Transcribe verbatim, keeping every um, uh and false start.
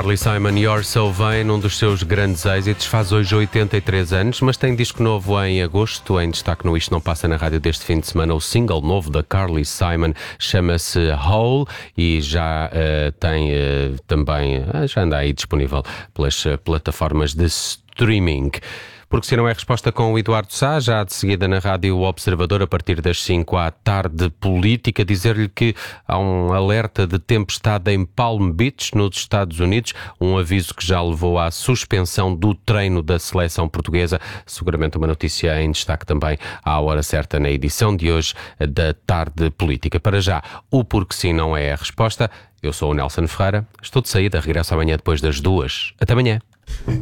Carly Simon, You're So Vain, um dos seus grandes êxitos, faz hoje oitenta e três anos, mas tem disco novo em agosto. Em destaque no Isto Não Passa na Rádio deste fim de semana, o single novo da Carly Simon chama-se Whole e já uh, tem uh, também, uh, já anda aí disponível pelas uh, plataformas de streaming. Porque se não é resposta com o Eduardo Sá, já de seguida na Rádio Observador, a partir das cinco à tarde política, dizer-lhe que há um alerta de tempestade em Palm Beach, nos Estados Unidos, um aviso que já levou à suspensão do treino da seleção portuguesa, seguramente uma notícia em destaque também à hora certa na edição de hoje da Tarde Política. Para já, o porque sim não é a resposta. Eu sou o Nelson Ferreira, estou de saída, regresso amanhã depois das duas. Até amanhã.